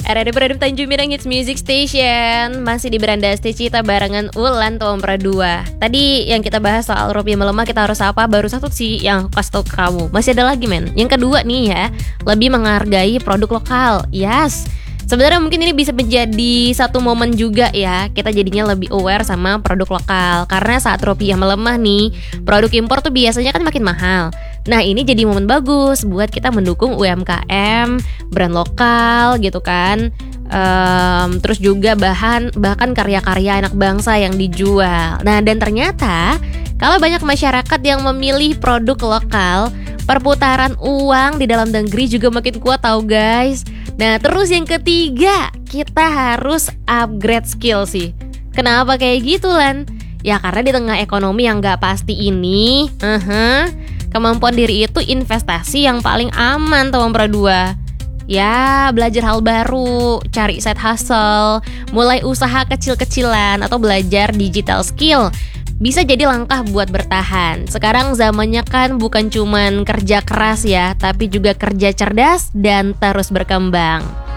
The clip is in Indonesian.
Radio Produk Tanjung Minang Hits Music Station. Masih di Beranda Stage kita barengan Ulan Tompra 2. Tadi yang kita bahas soal rupiah melemah, kita harus apa? Baru satu sih yang kasih tau ke kamu. Masih ada lagi men. Yang kedua nih ya, lebih menghargai produk lokal. Yes, sebenarnya mungkin ini bisa menjadi satu momen juga ya, kita jadinya lebih aware sama produk lokal. Karena saat rupiah melemah nih, produk impor tuh biasanya kan makin mahal. Nah ini jadi momen bagus buat kita mendukung UMKM, brand lokal gitu kan. Terus juga bahkan karya-karya anak bangsa yang dijual. Nah dan ternyata kalau banyak masyarakat yang memilih produk lokal, perputaran uang di dalam negeri juga makin kuat tau guys. Nah terus yang ketiga, kita harus upgrade skill sih. Kenapa kayak gitu Lan? Ya karena di tengah ekonomi yang gak pasti ini, kemampuan diri itu investasi yang paling aman Tompra 2. Ya belajar hal baru, cari side hustle, mulai usaha kecil-kecilan atau belajar digital skill bisa jadi langkah buat bertahan. Sekarang zamannya kan bukan cuman kerja keras ya, tapi juga kerja cerdas dan terus berkembang.